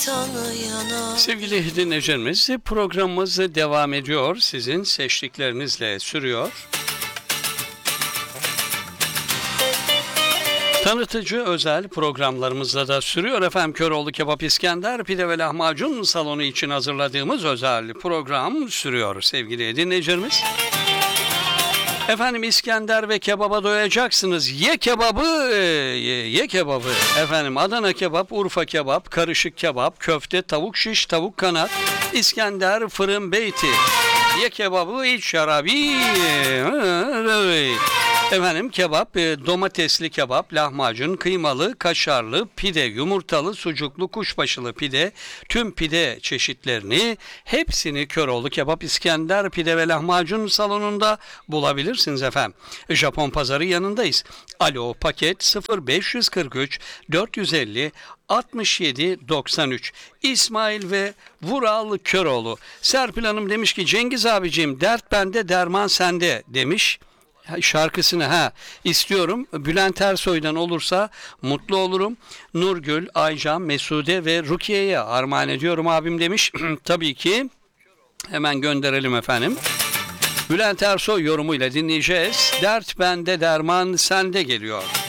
tanıyana. Sevgili dinleyicilerimiz, programımız devam ediyor. Sizin seçtiklerinizle sürüyor. Tanıtıcı özel programlarımızla da sürüyor. Efendim Köroğlu Kebap İskender Pide ve Lahmacun salonu için hazırladığımız özel program sürüyor sevgili dinleyicilerimiz. Efendim İskender ve kebaba doyacaksınız. Ye kebabı, ye kebabı. Efendim Adana kebap, Urfa kebap, karışık kebap, köfte, tavuk şiş, tavuk kanat, İskender, fırın beyti. Ye kebabı, iç şarabı. Efendim kebap, domatesli kebap, lahmacun, kıymalı, kaşarlı, pide, yumurtalı, sucuklu, kuşbaşılı pide, tüm pide çeşitlerini hepsini Köroğlu Kebap İskender Pide ve Lahmacun salonunda bulabilirsiniz efendim. Japon pazarı yanındayız. Alo paket 0543 450 67 93. İsmail ve Vural Köroğlu. Serpil Hanım demiş ki Cengiz abicim dert bende derman sende demiş. Şarkısını istiyorum. Bülent Ersoy'dan olursa mutlu olurum. Nurgül, Aycan, Mesude ve Rukiye'ye armağan ediyorum abim demiş. Tabii ki hemen gönderelim efendim. Bülent Ersoy yorumuyla dinleyeceğiz. Dert bende derman sende geliyor.